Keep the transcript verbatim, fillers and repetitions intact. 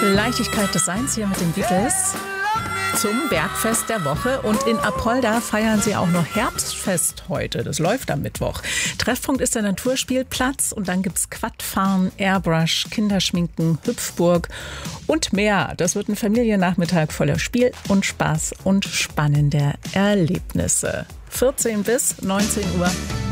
Leichtigkeit des Seins hier mit den Beatles zum Bergfest der Woche. Und in Apolda feiern sie auch noch Herbstfest heute. Das läuft am Mittwoch. Treffpunkt ist der Naturspielplatz und dann gibt's Quadfahren, Airbrush, Kinderschminken, Hüpfburg und mehr. Das wird ein Familiennachmittag voller Spiel und Spaß und spannender Erlebnisse. vierzehn bis neunzehn Uhr.